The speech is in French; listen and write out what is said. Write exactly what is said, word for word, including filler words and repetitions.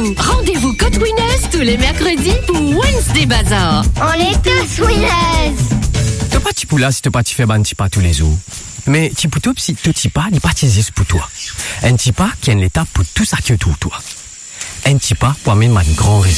Poutou. Rendez-vous Côte Winners tous les mercredis pour Wednesday Bazaar. On est tous winners. T'as pas petit là si t'as pas fait ban petit pas tous les jours. Mais petit poutou si tout petit pas n'est pas tisé pour toi. Un petit pas qui est l'étape pour tout ça que tout toi. Un petit pas pour amener ma grande raison.